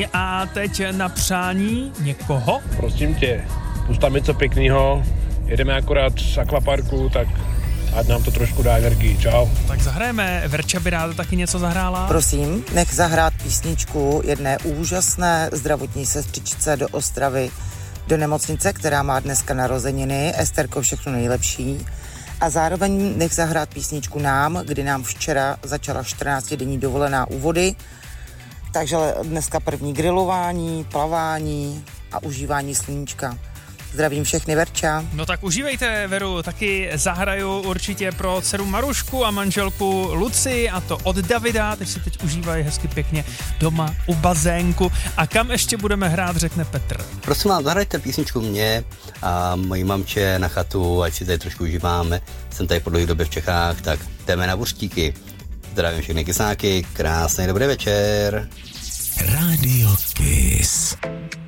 A teď na přání někoho? Prosím tě, pust tam něco pěknýho, jedeme akorát z akvaparku, tak ať nám to trošku dá energii. Čau. Tak zahrajeme. Verča by ráda taky něco zahrála. Prosím, nech zahrát písničku jedné úžasné zdravotní sestřičce do Ostravy, do nemocnice, která má dneska narozeniny. Esterko, všechno nejlepší. A zároveň nech zahrát písničku nám, kdy nám včera začala 14denní dovolená u vody. Takže dneska první grilování, plavání a užívání sluníčka. Zdravím všechny, Verča. No tak užívejte, Veru, taky zahraju určitě pro dceru Marušku a manželku Luci, a to od Davida, teď si teď užívají hezky pěkně doma u bazénku. A kam ještě budeme hrát, řekne Petr. Prosím vás, zahrajte písničku mě a mojí mamče na chatu, ať si tady trošku užíváme. Jsem tady po dlouhé době v Čechách, tak jdeme na buřtíky. Zdravím všechny kysáky, krásný dobrý večer. Radio Kiss.